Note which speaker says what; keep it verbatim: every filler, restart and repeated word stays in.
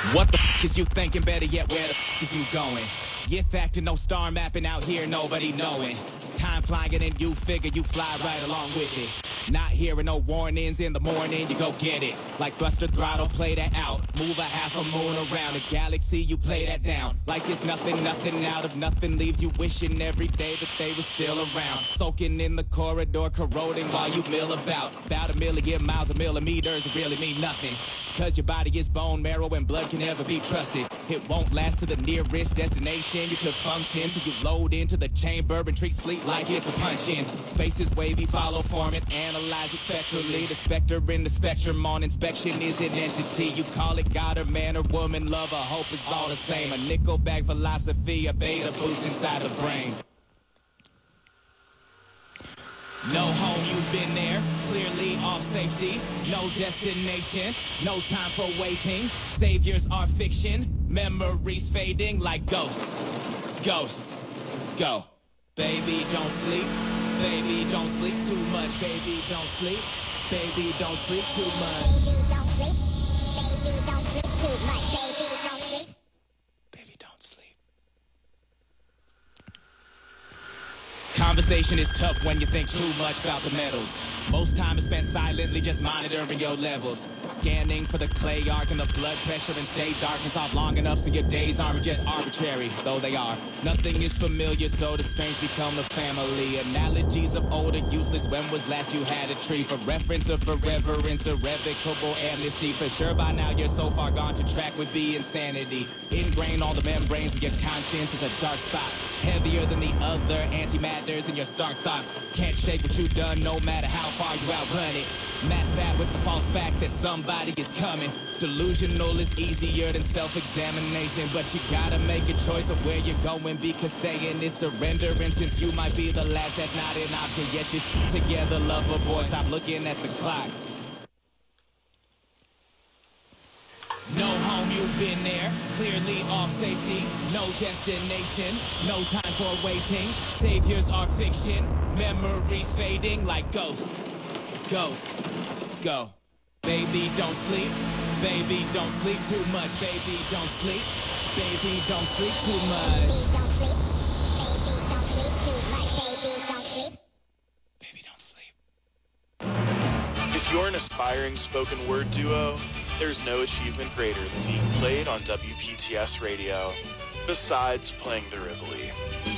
Speaker 1: What the f is you thinking? Better yet, where the f is you going? Get back to no star mapping out here, nobody knowing. Time flying and you figure you fly right along with it. Not hearing no warnings in the morning, you go get it. Like Buster Throttle, play that out. Move a half a moon around a galaxy, you play that down. Like it's nothing, nothing out of nothing. Leaves you wishing every day that they were still around. Soaking in the corridor, corroding while you mill about. About a million miles, a millimeters, it really mean nothing. Cause your body is bone marrow and blood can never be trusted. It won't last to the nearest destination. You could function till you load into the chamber and treat sleep like it's a punch-in. Space is wavy, follow form it, analyze it spectrally. The specter in the spectrum on inspection is an entity. You call it God or man or woman, love or hope is all the same. A nickel bag philosophy, a beta boost inside the brain. No home, you've been there, clearly off safety. No destination, no time for waiting. Saviors are fiction, memories fading like ghosts. Ghosts, go. Baby, don't sleep, baby, don't sleep too much. Baby, don't sleep, baby, don't sleep too much.
Speaker 2: Baby, don't sleep, baby, don't sleep too much. Baby, don't sleep.
Speaker 1: Baby, don't sleep. Conversation is tough when you think too much about the metals. Most time is spent silently just monitoring your levels. Scanning for the clay arc and the blood pressure and stay dark and stop long enough so your days aren't just arbitrary, though they are. Nothing is familiar, so the strange become the family. Analogies of old are useless. When was last you had a tree? For reference or for reverence, irrevocable amnesty. For sure by now you're so far gone to track with the insanity. Ingrain all the membranes of your conscience is a dark spot. Heavier than the other antimatters in your stark thoughts. Can't shake what you've done no matter how far you outrun it. Mask that with the false fact that somebody is coming. Delusional is easier than self-examination, but you gotta make a choice of where you're going, because staying is surrendering. Since you might be the last, that's not an option. Yet you're together, lover boy, stop looking at the clock. No home, you've been there, clearly off safety. No destination, no time for waiting. Saviors are fiction, memories fading like ghosts. Ghosts, go. Baby, don't sleep, baby, don't sleep too much. Baby, don't sleep, baby, don't sleep too much.
Speaker 2: Baby, don't sleep, baby, don't sleep too much. Baby, don't sleep.
Speaker 1: Baby, don't sleep.
Speaker 3: If you're an aspiring spoken word duo, there's no achievement greater than being played on W P T S radio, besides playing the Rivoli.